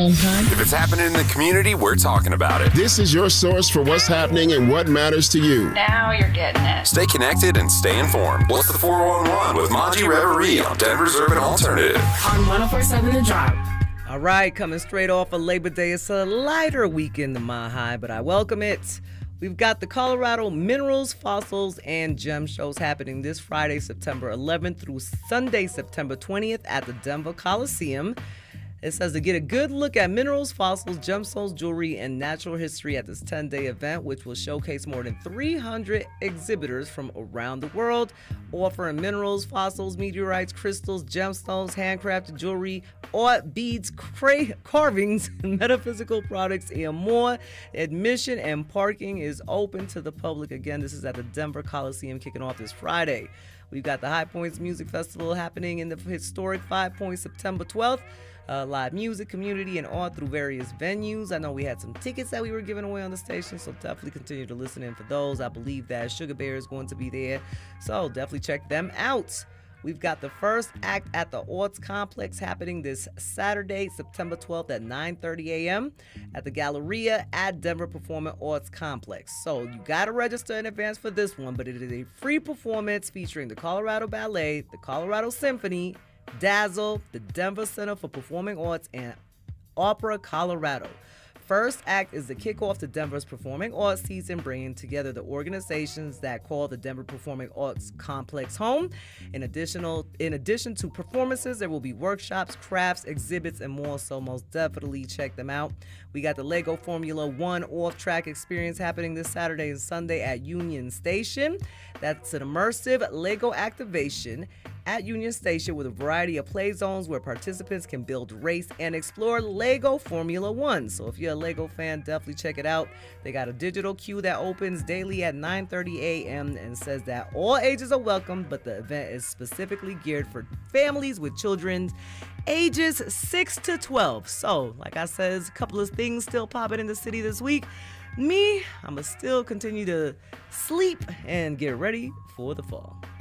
Huh? If it's happening in the community, we're talking about it. This is your source for what's happening and what matters to you. Now you're getting it. Stay connected and stay informed. What's the 411 with Monty Reverie on Denver's Urban Alternative. On 104.7 The Drop. All right, coming straight off of Labor Day. It's a lighter weekend in my high, but I welcome it. We've got the Colorado Minerals, Fossils, and Gem shows happening this Friday, September 11th through Sunday, September 20th at the Denver Coliseum. It says to get a good look at minerals, fossils, gemstones, jewelry, and natural history at this 10-day event, which will showcase more than 300 exhibitors from around the world, offering minerals, fossils, meteorites, crystals, gemstones, handcrafted jewelry, art, beads, carvings, metaphysical products, and more. Admission and parking is open to the public. Again, this is at the Denver Coliseum, kicking off this Friday. We've got the High Points Music Festival happening in the historic 5 Points September 12th. Live music, community, and art through various venues. I know we had some tickets that we were giving away on the station, so definitely continue to listen in for those. I believe that Sugar Bear is going to be there, so definitely check them out. We've got the first act at the Arts Complex happening this Saturday, September 12th at 9:30 a.m. at the Galleria at Denver Performing Arts Complex. So you got to register in advance for this one, but it is a free performance featuring the Colorado Ballet, the Colorado Symphony, Dazzle, the Denver Center for Performing Arts, and Opera Colorado. First act is the kickoff to Denver's Performing Arts season, bringing together the organizations that call the Denver Performing Arts Complex home. In addition to performances, there will be workshops, crafts, exhibits, and more, so most definitely check them out. We got the Lego Formula One off-track experience happening this Saturday and Sunday at Union Station. That's an immersive Lego activation at Union Station with a variety of play zones where participants can build, race, and explore Lego Formula One. So if you're a Lego fan, definitely check it out. They got a digital queue that opens daily at 9:30 a.m. and says that all ages are welcome, but the event is specifically geared for families with children ages 6 to 12. So, like I said, there's a couple of things still popping in the city this week. Me, I'ma still continue to sleep and get ready for the fall.